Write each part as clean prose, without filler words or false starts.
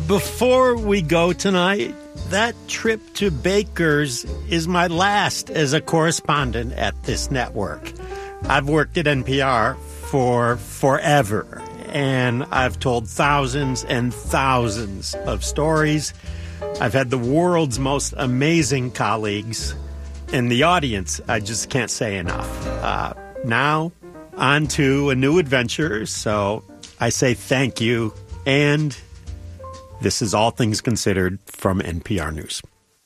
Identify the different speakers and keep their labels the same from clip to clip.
Speaker 1: Before we go tonight, that trip to Baker's is my last as a correspondent at this network. I've worked at NPR for forever, and I've told thousands and thousands of stories. I've had the world's most amazing colleagues. And the audience, I just can't say enough. Now, on to a new adventure, so I say thank you, and this is All Things Considered from NPR News.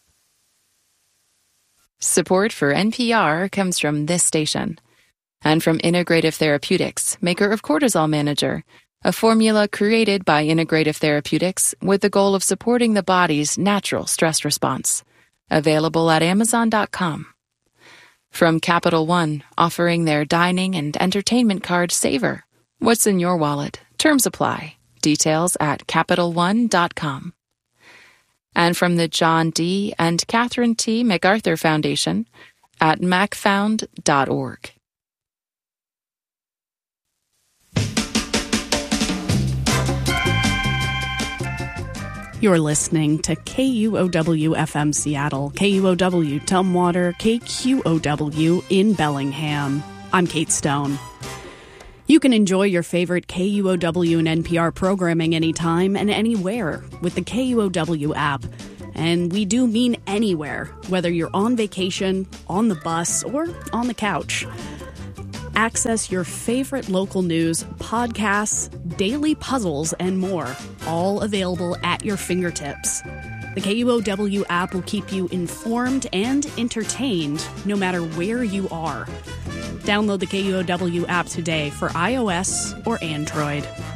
Speaker 2: Support for NPR comes from this station and from Integrative Therapeutics, maker of Cortisol Manager, a formula created by Integrative Therapeutics with the goal of supporting the body's natural stress response. Available at Amazon.com. From Capital One, offering their dining and entertainment card Savor. What's in your wallet? Terms apply. Details at CapitalOne.com. And from the John D. and Catherine T. MacArthur Foundation at macfound.org.
Speaker 3: You're listening to KUOW-FM Seattle, KUOW Tumwater, KQOW in Bellingham. I'm Kate Stone. You can enjoy your favorite KUOW and NPR programming anytime and anywhere with the KUOW app. And we do mean anywhere, whether you're on vacation, on the bus, or on the couch. Access your favorite local news, podcasts, daily puzzles, and more, all available at your fingertips. The KUOW app will keep you informed and entertained no matter where you are. Download the KUOW app today for iOS or Android.